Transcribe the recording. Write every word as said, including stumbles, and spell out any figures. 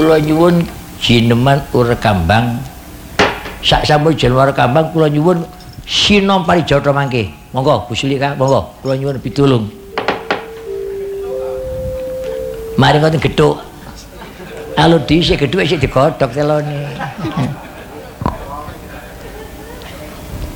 kula nyuwun jineman Urekambang sak sampun jeneng Urekambang kula nyuwun sinom parijata mangke monggo Bu Sulika monggo kula nyuwun pitulung mari ngoten gethuk alun dhisik gethuk sik digodhog telone